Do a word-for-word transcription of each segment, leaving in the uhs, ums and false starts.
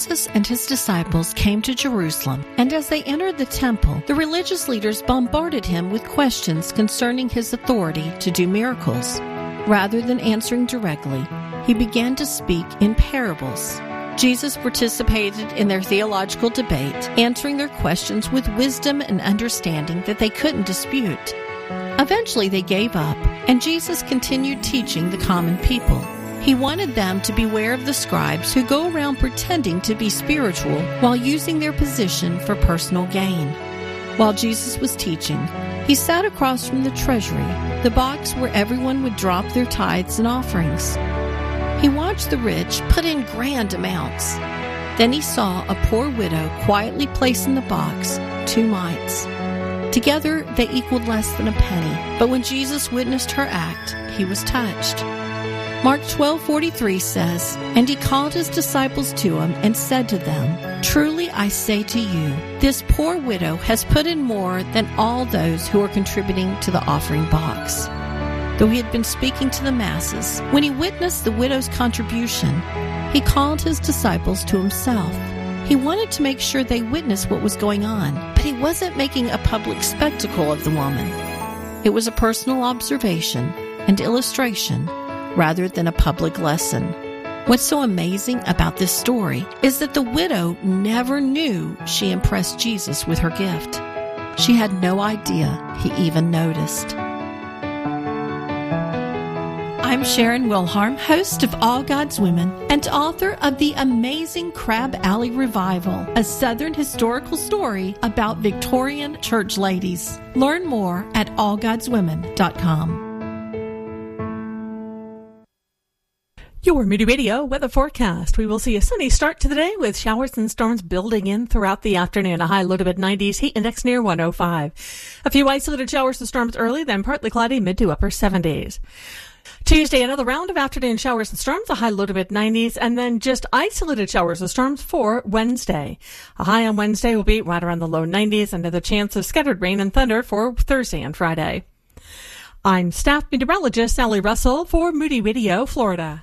Jesus and his disciples came to Jerusalem, and as they entered the temple, the religious leaders bombarded him with questions concerning his authority to do miracles. Rather than answering directly, he began to speak in parables. Jesus participated in their theological debate, answering their questions with wisdom and understanding that they couldn't dispute. Eventually they gave up, and Jesus continued teaching the common people. He wanted them to beware of the scribes who go around pretending to be spiritual while using their position for personal gain. While Jesus was teaching, he sat across from the treasury, the box where everyone would drop their tithes and offerings. He watched the rich put in grand amounts. Then he saw a poor widow quietly place in the box two mites. Together they equaled less than a penny, but when Jesus witnessed her act, he was touched. Mark twelve forty-three says, "And he called his disciples to him and said to them, 'Truly I say to you, this poor widow has put in more than all those who are contributing to the offering box.'" Though he had been speaking to the masses, when he witnessed the widow's contribution, he called his disciples to himself. He wanted to make sure they witnessed what was going on, but he wasn't making a public spectacle of the woman. It was a personal observation and illustration rather than a public lesson. What's so amazing about this story is that the widow never knew she impressed Jesus with her gift. She had no idea he even noticed. I'm Sharon Wilharm, host of All God's Women and author of the amazing Crab Alley Revival, a Southern historical story about Victorian church ladies. Learn more at all gods women dot com. Your Moody Radio weather forecast. We will see a sunny start to the day with showers and storms building in throughout the afternoon. A high low to mid nineties, heat index near one oh five. A few isolated showers and storms early, then partly cloudy, mid to upper seventies. Tuesday, another round of afternoon showers and storms, a high low to mid nineties, and then just isolated showers and storms for Wednesday. A high on Wednesday will be right around the low nineties, and another chance of scattered rain and thunder for Thursday and Friday. I'm staff meteorologist Sally Russell for Moody Radio, Florida.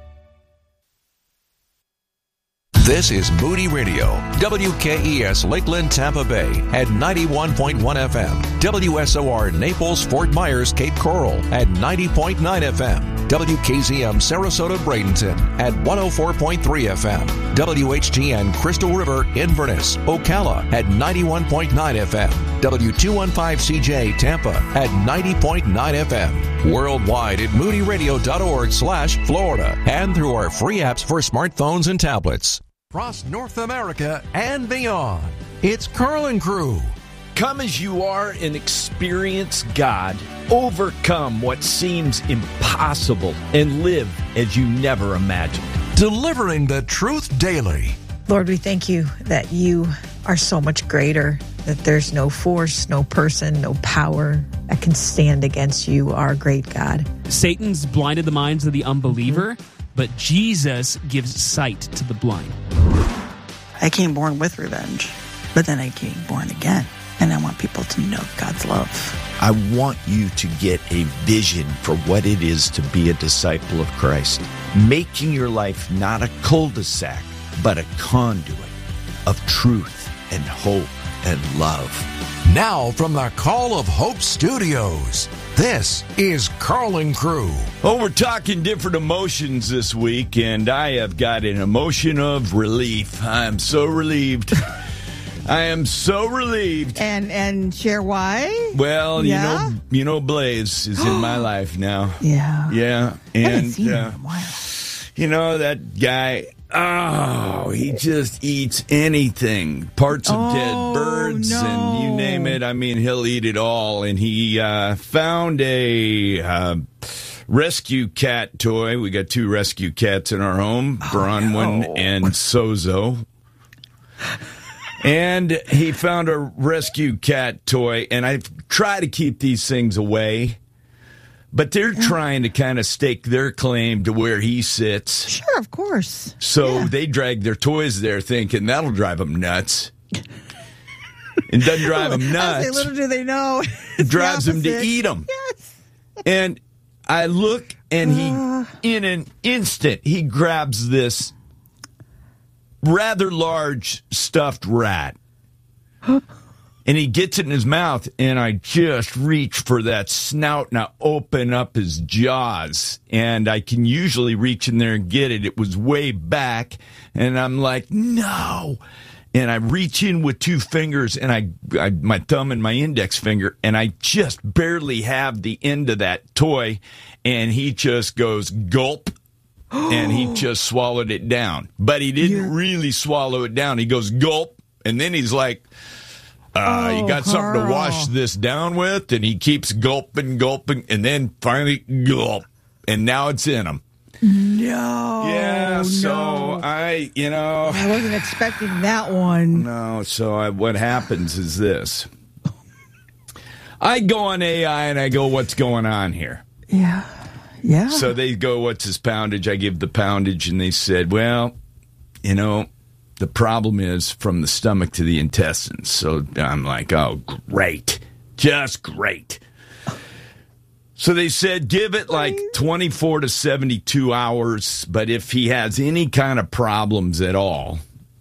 This is Moody Radio, W K E S Lakeland, Tampa Bay at ninety-one point one F M, W S O R Naples, Fort Myers, Cape Coral at ninety point nine F M, W K Z M Sarasota, Bradenton at one oh four point three F M, W H T N Crystal River, Inverness, Ocala at ninety-one point nine F M, W two fifteen C J Tampa at ninety point nine F M, worldwide at moody radio dot org slash Florida, and through our free apps for smartphones and tablets. Across North America and beyond, it's Carlin Crew. Come as you are and experience God. Overcome what seems impossible and live as you never imagined. Delivering the truth daily. Lord, we thank you that you are so much greater, that there's no force, no person, no power that can stand against you, our great God. Satan's blinded the minds of the unbeliever, mm-hmm. but Jesus gives sight to the blind. I came born with revenge, but then I came born again. And I want people to know God's love. I want you to get a vision for what it is to be a disciple of Christ. Making your life not a cul-de-sac, but a conduit of truth and hope and love. Now from the Call of Hope Studios, this is Carlin Crew. Well, we're talking different emotions this week, and I have got an emotion of relief. I'm so relieved. I am so relieved. And and share why? Well, yeah? you know, you know, Blaze is in my life now. Yeah, yeah, and I haven't seen uh, him in a while. You know that guy. Oh, he just eats anything. Parts of oh, dead birds no. and you name it. I mean, he'll eat it all. And he uh, found a uh, rescue cat toy. We got two rescue cats in our home, oh, Bronwyn no. and Sozo. And he found a rescue cat toy, and I try to keep these things away, but they're trying to kind of stake their claim to where he sits. Sure, of course. So yeah. they drag their toys there thinking that'll drive them nuts. It doesn't drive them nuts. I say, little do they know. It drives them to eat them. Yes. And I look, and he, uh. in an instant, he grabs this rather large stuffed rat. And he gets it in his mouth, and I just reach for that snout, and I open up his jaws, and I can usually reach in there and get it. It was way back, and I'm like, no. And I reach in with two fingers, and I, I my thumb and my index finger, and I just barely have the end of that toy, and he just goes gulp, and he just swallowed it down. But he didn't You're... really swallow it down. He goes gulp, and then he's like, Uh, oh, you got something Carl. to wash this down with? And he keeps gulping, gulping, and then finally gulp. And now it's in him. No. Yeah, so no. I, you know. I wasn't expecting that one. No, so I, what happens is this. I go on A I and I go, what's going on here? Yeah. Yeah. So they go, what's his poundage? I give the poundage, and they said, well, you know, the problem is from the stomach to the intestines. So I'm like, oh, great. Just great. So they said give it like twenty-four to seventy-two hours. But if he has any kind of problems at all,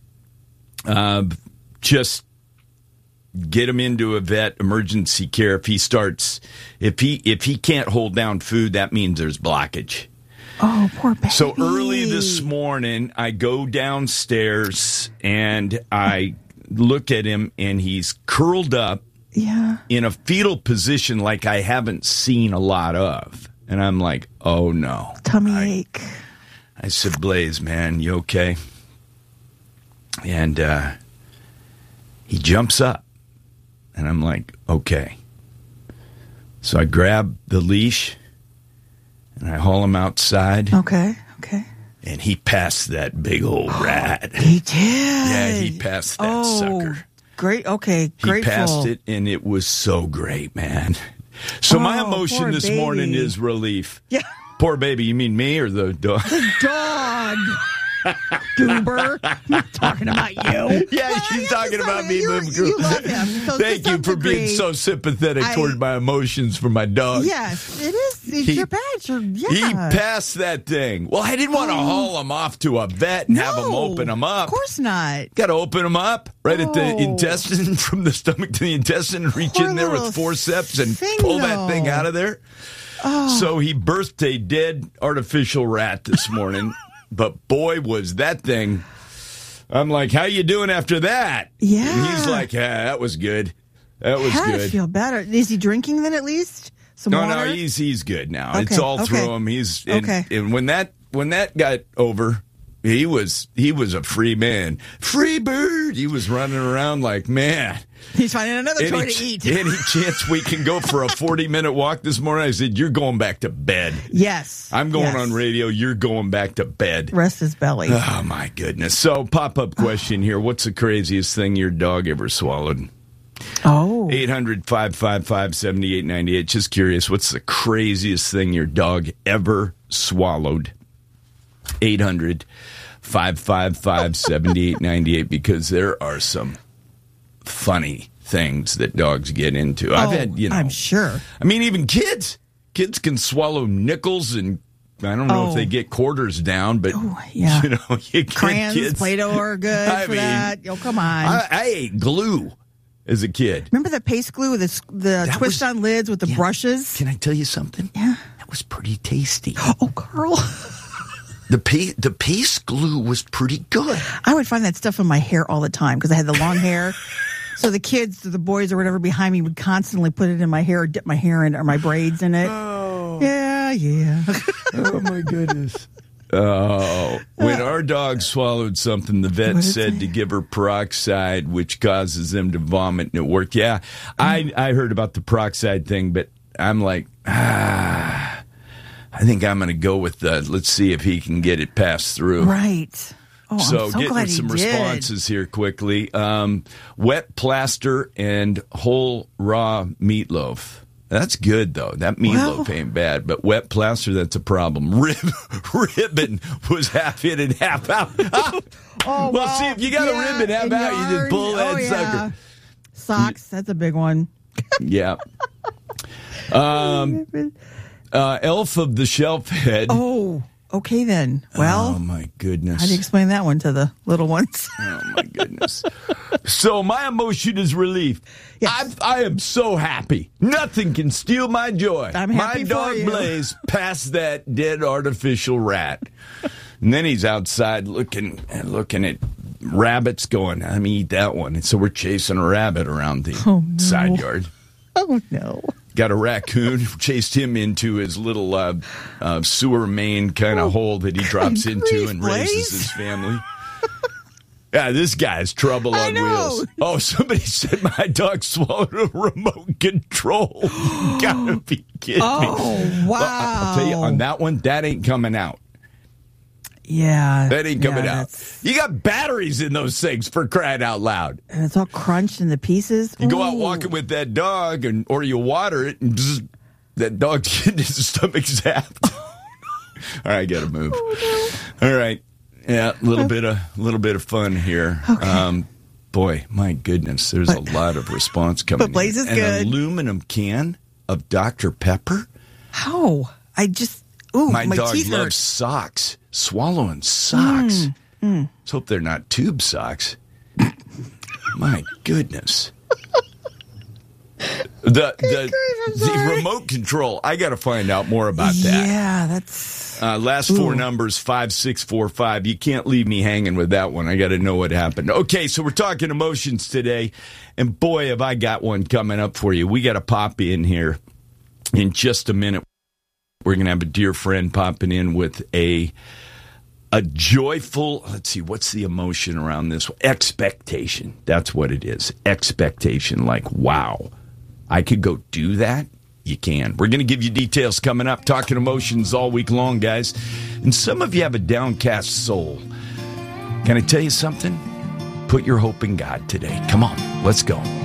uh, just get him into a vet, emergency care. If he starts, if he if he can't hold down food, that means there's blockage. Oh, poor baby. So early this morning, I go downstairs and I look at him, and he's curled up yeah. in a fetal position like I haven't seen a lot of. And I'm like, oh, no. Tummy I, ache. I said, Blaze, man, you okay? And uh, he jumps up, and I'm like, okay. So I grab the leash, and I haul him outside. Okay, okay. And he passed that big old rat. He did. Yeah, he passed that oh, sucker. Great, okay, He grateful. passed it, and it was so great, man. So oh, my emotion poor this baby. morning is relief. Yeah. Poor baby, you mean me or the dog? The dog. Goober. I'm not talking about you. Yeah, well, you're talking about me. You, you love him. So Thank you for degree, being so sympathetic I, toward my emotions for my dog. Yes, it is. It's He- your badge. Your, yeah. He passed that thing. Well, I didn't want to Oh. haul him off to a vet and no, have him open him up. Of course not. Got to open them up right at the Oh. intestine, from the stomach to the intestine, and reach Poor in there with little forceps and thing, pull that though. thing out of there. Oh. So he birthed a dead artificial rat this morning, but boy, was that thing. I'm like, how you doing after that? Yeah. And he's like, yeah, that was good. That was Had to good. feel better. Is he drinking then at least? Some No, water? no, he's he's good now. Okay, It's all okay. through him. He's and, Okay. and when that when that got over, he was he was a free man, free bird. He was running around like, man. He's finding another toy Any, to eat. any chance we can go for a forty minute walk this morning? I said, you're going back to bed. Yes. I'm going yes. on radio. You're going back to bed. Rest his belly. Oh my goodness. So pop up question here: what's the craziest thing your dog ever swallowed? Oh. eight hundred, five five five, seven eight nine eight. Just curious, what's the craziest thing your dog ever swallowed? eight hundred, five five five, seven eight nine eight, because there are some funny things that dogs get into. I've Oh, had, you know. I'm sure. I mean, even kids. Kids can swallow nickels, and I don't know Oh. if they get quarters down, but, Oh, yeah. you know, you get Crayons, kids. Play-Doh are good I for mean, that. Oh, come on. I, I ate glue as a kid. Remember the paste glue with the, s- the That twist was- on lids with the Yeah. brushes? Can I tell you something? Yeah. That was pretty tasty. Oh, Carl. The pa- the paste glue was pretty good. I would find that stuff in my hair all the time because I had the long hair. So the kids, the boys or whatever behind me would constantly put it in my hair or dip my hair in it or my braids in it. Oh, Yeah, yeah. oh my goodness. Oh, when our dog swallowed something, the vet What is said it? to give her peroxide, which causes them to vomit, and it worked. Yeah, I I heard about the peroxide thing, but I'm like, ah, I think I'm going to go with the. Let's see if he can get it passed through. Right. Oh, So, I'm so getting glad he some did. responses here quickly. Um, wet plaster and whole raw meatloaf. That's good, though. That meatloaf Well- ain't bad, but wet plaster, that's a problem. Rib, ribbon was half in and half out. Ah! Oh, well, see, if you got yeah, a ribbon half in out, you just yarn. pull that Oh, yeah. sucker. Socks, that's a big one. Yeah. Um, uh, Elf of the Shelf Head. Oh, Okay, then. Well, oh my goodness. how do you explain that one to the little ones? Oh my goodness. So my emotion is relief. Yes. I, I am so happy. Nothing can steal my joy. I'm happy my for dog you. Blaze passed that dead artificial rat. And then he's outside looking looking at rabbits going, I'm eat that one. And so we're chasing a rabbit around the Oh, no. side yard. Oh, no. Got a raccoon, chased him into his little uh, uh, sewer main kind of Oh, hole that he drops good into grief, and Blaze. raises his family. Yeah, this guy's trouble I on know. wheels. Oh, somebody said my dog swallowed a remote control. You gotta be kidding Oh, me. wow. Well, I- I'll tell you, on that one, that ain't coming out. Yeah. That ain't coming yeah, out. that's- You got batteries in those things, for crying out loud. And it's all crunched into pieces. You go out Ooh. walking with that dog, and or you water it, and just, that dog's getting his stomach zapped. All right, I gotta move. Oh, All right, yeah, a little bit of little bit of fun here. Okay. Um, boy, my goodness, there's But- a lot of response coming. but Blaze in. is An good. aluminum can of Doctor Pepper. How? I just, ooh, My, my, dog teeth loves hurt. socks. Swallowing socks. Mm, Let's hope they're not tube socks. My goodness. The the, I'm the sorry. remote control. I got to find out more about that. Yeah, that's. Uh, last four Ooh. numbers five six four five. You can't leave me hanging with that one. I got to know what happened. Okay, so we're talking emotions today, and boy, have I got one coming up for you. We got to pop in here in just a minute. We're going to have a dear friend popping in with a a joyful, let's see, what's the emotion around this? Expectation. That's what it is. Expectation. Like, wow, I could go do that? You can. We're going to give you details coming up. Talking emotions all week long, guys. And some of you have a downcast soul. Can I tell you something? Put your hope in God today. Come on, let's go.